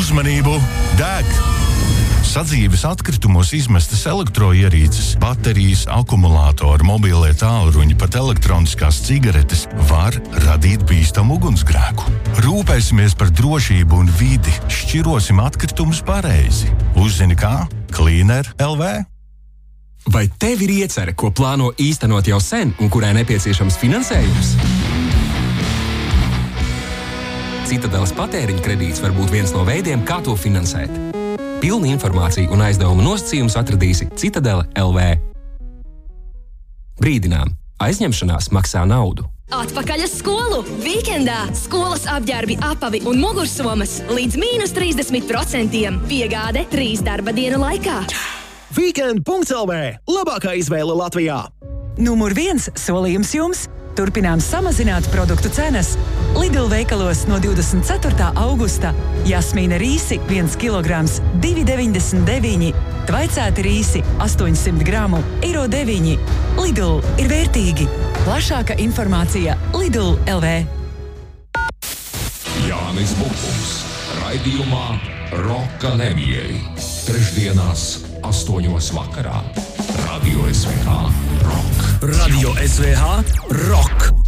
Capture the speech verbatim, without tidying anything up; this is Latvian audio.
Uzmanību! Deg! Sadzīves atkritumos izmestas elektroierīces, baterijas, akumulātori, mobilie tālruņi, pat elektroniskās cigaretes var radīt bīstamu ugunsgrēku. Rūpēsimies par drošību un vidi, šķirosim atkritumus pareizi. Uzzini kā? Cleaner L V. Vai tev ir iecerē, ko plāno īstenot jau sen un kurai nepieciešams finansējums? Citadeles patēriņa kredīts var būt viens no veidiem, kā to finansēt. Pilnu informāciju un aizdevumu nosacījumus atradīsi Citadele L V. Brīdinām! Aizņemšanās maksā naudu. Atpakaļ uz skolu! Vīkendā! Skolas apģērbi, apavi un mugursomas līdz mīnus trīsdesmit procentiem. Piegāde trīs darba dienu laikā. Weekend punkts L V. Labākā izvēle Latvijā. Numur viens solījums jums. Turpinām samazināt produktu cenas. Lidl veikalos no divdesmit ceturtā augusta jasmīna rīsi viens kilograms divi deviņdesmit deviņi, tvaicēti rīsi astoņsimt gramu eiro deviņi. Lidl ir vērtīgi. Plašāka informācija Lidl L V. Jānis Bukums raidījumā Roka nemieļi. Trešdienās astoņos vakarā. Radio S V H Rock. Radio S V H Rock.